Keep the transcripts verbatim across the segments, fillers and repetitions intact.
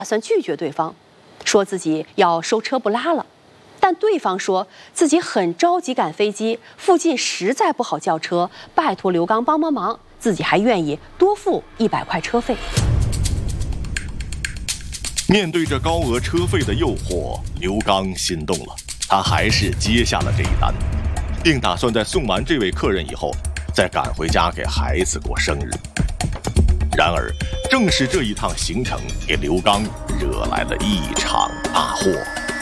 打算拒绝对方，说自己要收车不拉了。但对方说自己很着急赶飞机，附近实在不好叫车，拜托刘刚帮帮忙，自己还愿意多付一百块车费。 面对着高额车费的诱惑，刘刚心动了，他还是接下了这一单，并打算在送完这位客人以后，再赶回家给孩子过生日。然而，正是这一趟行程给刘刚惹来了一场大祸。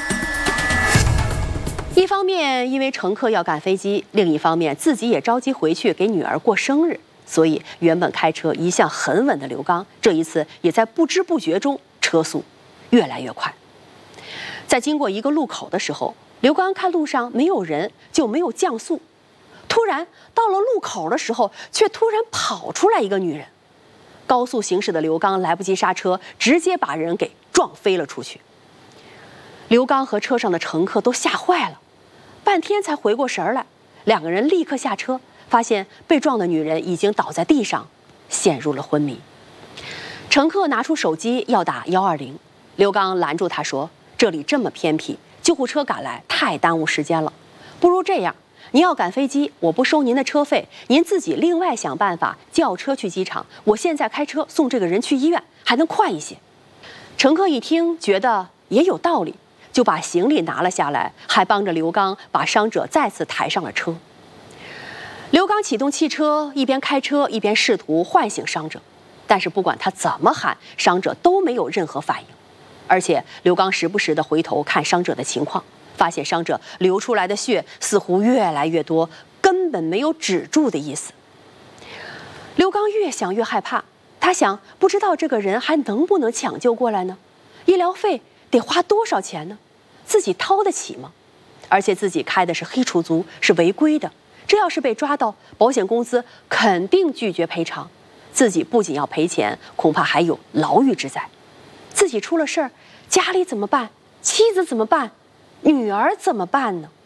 一方面因为乘客要赶飞机，另一方面自己也着急回去给女儿过生日，所以原本开车一向很稳的刘刚，这一次也在不知不觉中车速越来越快。在经过一个路口的时候，刘刚看路上没有人，就没有降速。突然到了路口的时候，却突然跑出来一个女人。高速行驶的刘刚来不及刹车，直接把人给撞飞了出去。刘刚和车上的乘客都吓坏了，半天才回过神来。两个人立刻下车，发现被撞的女人已经倒在地上，陷入了昏迷。乘客拿出手机要打一二零，刘刚拦住他说：“这里这么偏僻，救护车赶来太耽误时间了，不如这样。您要赶飞机，我不收您的车费，您自己另外想办法叫车去机场。我现在开车送这个人去医院，还能快一些。”乘客一听，觉得也有道理，就把行李拿了下来，还帮着刘刚把伤者再次抬上了车。刘刚启动汽车，一边开车一边试图唤醒伤者，但是不管他怎么喊，伤者都没有任何反应。而且刘刚时不时地回头看伤者的情况，发现伤者流出来的血似乎越来越多，根本没有止住的意思。刘刚越想越害怕，他想，不知道这个人还能不能抢救过来呢？医疗费得花多少钱呢？自己掏得起吗？而且自己开的是黑出租，是违规的，这要是被抓到，保险公司肯定拒绝赔偿。自己不仅要赔钱，恐怕还有牢狱之灾。自己出了事儿，家里怎么办？妻子怎么办？女儿怎么办呢？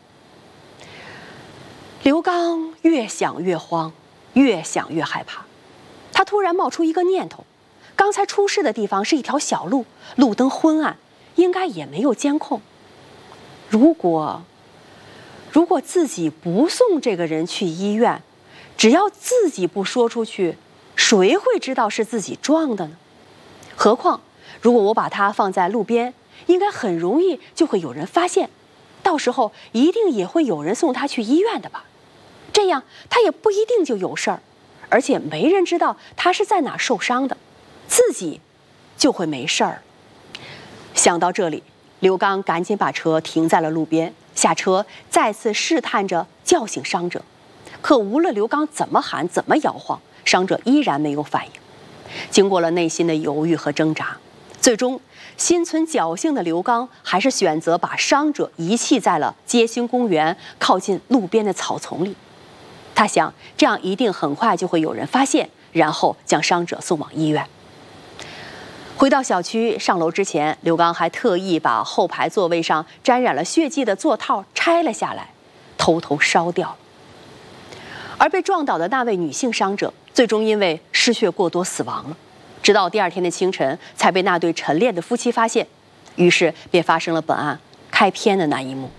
刘刚越想越慌，越想越害怕。他突然冒出一个念头：刚才出事的地方是一条小路，路灯昏暗，应该也没有监控。如果如果自己不送这个人去医院，只要自己不说出去，谁会知道是自己撞的呢？何况如果我把他放在路边，应该很容易就会有人发现，到时候一定也会有人送他去医院的吧？这样他也不一定就有事儿，而且没人知道他是在哪受伤的，自己就会没事儿。想到这里，刘刚赶紧把车停在了路边，下车再次试探着叫醒伤者。可无论刘刚怎么喊怎么摇晃，伤者依然没有反应。经过了内心的犹豫和挣扎，最终心存侥幸的刘刚还是选择把伤者遗弃在了街心公园靠近路边的草丛里。他想，这样一定很快就会有人发现，然后将伤者送往医院。回到小区，上楼之前，刘刚还特意把后排座位上沾染了血迹的座套拆了下来，偷偷烧掉。而被撞倒的那位女性伤者，最终因为失血过多死亡了。直到第二天的清晨，才被那对晨恋的夫妻发现，于是便发生了本案开篇的那一幕。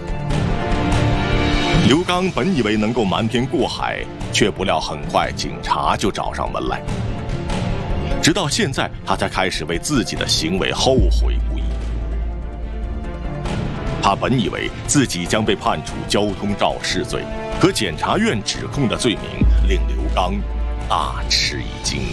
刘刚本以为能够瞒天过海，却不料很快警察就找上门来。直到现在，他才开始为自己的行为后悔不已。他本以为自己将被判处交通肇事罪，可检察院指控的罪名令刘刚大吃一惊。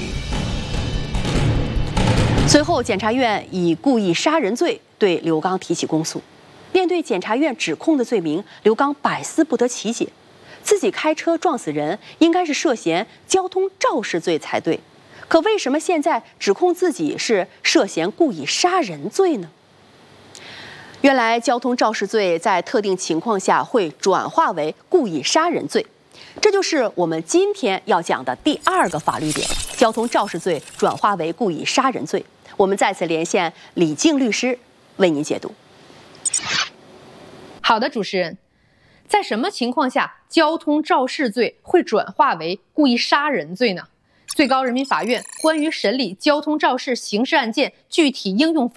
随后，检察院以故意杀人罪对刘刚提起公诉。面对检察院指控的罪名，刘刚百思不得其解。自己开车撞死人，应该是涉嫌交通肇事罪才对，可为什么现在指控自己是涉嫌故意杀人罪呢？原来，交通肇事罪在特定情况下会转化为故意杀人罪，这就是我们今天要讲的第二个法律点：交通肇事罪转化为故意杀人罪。我们再次连线李静律师，为您解读。 好的，主持人，在什么情况下交通肇事罪会转化为故意杀人罪呢？最高人民法院关于审理交通肇事刑事案件具体应用法